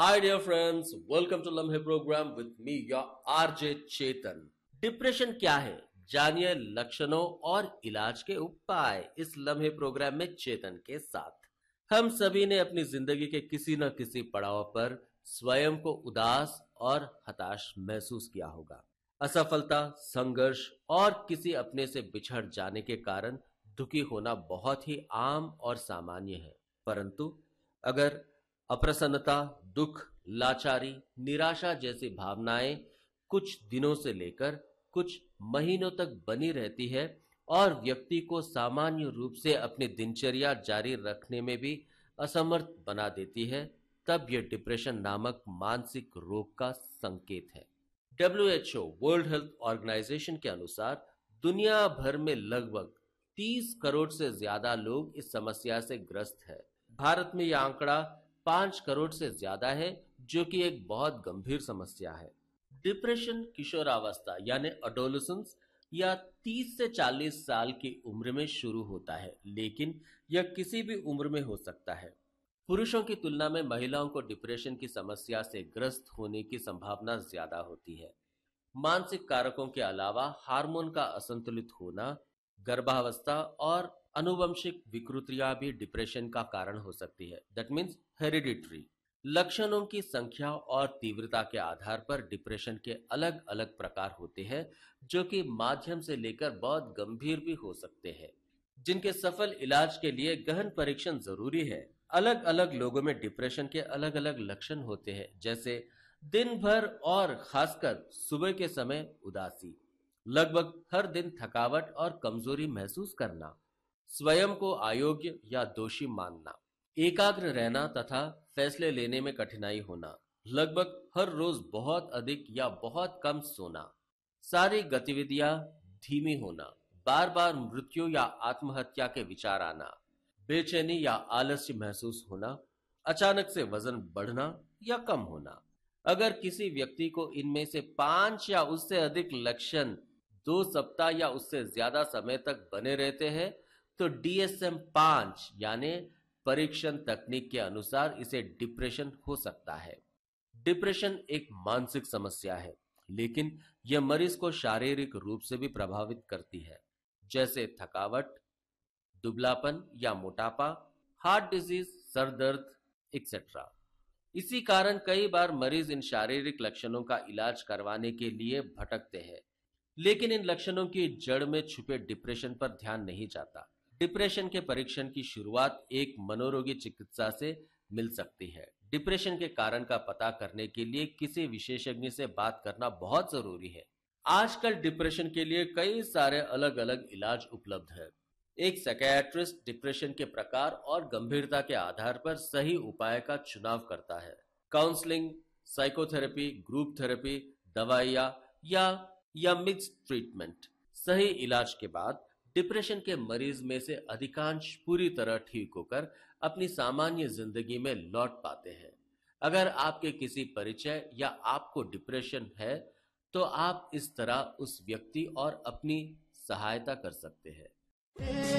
Hi dear friends, welcome to लम्हे program with me your RJ Chetan. Depression क्या है? जानिए लक्षणों और इलाज के उपाय इस लम्हे प्रोग्राम में चेतन के साथ। हम सभी ने अपनी जिंदगी के किसी न किसी पड़ाव पर स्वयं को उदास और हताश महसूस किया होगा। असफलता, संघर्ष और किसी अपने से बिछड़ जाने के कारण दुखी होना बहुत ही आम और सामान्य है। परंतु अगर अप्रसन्नता, दुख, लाचारी, निराशा जैसी भावनाएं कुछ दिनों से लेकर कुछ महीनों तक बनी रहती है और व्यक्ति को सामान्य रूप से अपनी दिनचर्या जारी रखने में भी असमर्थ बना देती है, तब यह डिप्रेशन नामक मानसिक रोग का संकेत है। WHO वर्ल्ड हेल्थ ऑर्गेनाइजेशन के अनुसार दुनिया भर में लगभग 30 करोड़ से ज्यादा लोग इस समस्या से ग्रस्त है। भारत में यह आंकड़ा 5 करोड़ से ज्यादा है, जो कि एक बहुत गंभीर समस्या है। डिप्रेशन किशोरावस्था यानी एडोलेसेंस या 30 से 40 साल की उम्र में शुरू होता है, लेकिन यह किसी भी उम्र में हो सकता है। पुरुषों की तुलना में महिलाओं को डिप्रेशन की समस्या से ग्रस्त होने की संभावना ज्यादा होती है। मानसिक कारकों के अलावा हार्मोन का असंतुलित होना, गर्भावस्था और आनुवंशिक विकृतियां भी डिप्रेशन का कारण हो सकती है। That means hereditary. लक्षणों की संख्या और तीव्रता के आधार पर डिप्रेशन के अलग अलग प्रकार होते हैं, जो कि माध्यम से लेकर बहुत गंभीर भी हो सकते हैं, जिनके सफल इलाज के लिए गहन परीक्षण जरूरी है। अलग अलग लोगों में डिप्रेशन के अलग अलग लक्षण होते हैं, जैसे दिन भर और खासकर सुबह के समय उदासी, लगभग हर दिन थकावट और कमजोरी महसूस करना, स्वयं को अयोग्य या दोषी मानना, एकाग्र रहना तथा फैसले लेने में कठिनाई होना, लगभग हर रोज बहुत अधिक या बहुत कम सोना, सारी गतिविधियां धीमी होना, बार बार मृत्यु या आत्महत्या के विचार आना, बेचैनी या आलस्य महसूस होना, अचानक से वजन बढ़ना या कम होना। अगर किसी व्यक्ति को इनमें से 5 या उससे अधिक लक्षण 2 सप्ताह या उससे ज्यादा समय तक बने रहते हैं, तो DSM-5 यानी परीक्षण तकनीक के अनुसार इसे डिप्रेशन हो सकता है। डिप्रेशन एक मानसिक समस्या है, लेकिन यह मरीज को शारीरिक रूप से भी प्रभावित करती है, जैसे थकावट, दुबलापन या मोटापा, हार्ट डिजीज, सर दर्द, एक्सेट्रा। इसी कारण कई बार मरीज इन शारीरिक लक्षणों का इलाज करवाने के लिए भटकते हैं, लेकिन इन लक्षणों की जड़ में छुपे डिप्रेशन पर ध्यान नहीं जाता। डिप्रेशन के परीक्षण की शुरुआत एक मनोरोगी चिकित्सा से मिल सकती है। डिप्रेशन के कारण का पता करने के लिए किसी विशेषज्ञ से बात करना बहुत जरूरी है। आजकल डिप्रेशन के लिए कई सारे अलग अलग इलाज उपलब्ध है। एक साइकियाट्रिस्ट डिप्रेशन के प्रकार और गंभीरता के आधार पर सही उपाय का चुनाव करता है। काउंसलिंग, साइकोथेरेपी, ग्रुप थेरेपी, दवाइयां या मिक्स्ड ट्रीटमेंट, सही इलाज के बाद डिप्रेशन के मरीज में से अधिकांश पूरी तरह ठीक होकर अपनी सामान्य जिंदगी में लौट पाते हैं। अगर आपके किसी परिचय या आपको डिप्रेशन है, तो आप इस तरह उस व्यक्ति और अपनी सहायता कर सकते हैं।